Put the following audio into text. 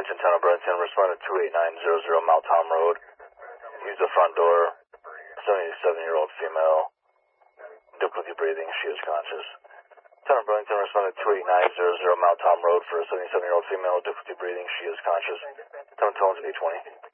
Attention, Town of Burlington, responded 28900 Mount Tom Road. Use the front door. 77-year-old female. Difficulty breathing, she is conscious. Town of Burlington responded 28900 Mount Tom Road for a 77-year-old female. Difficulty breathing, she is conscious. Town Tones 820.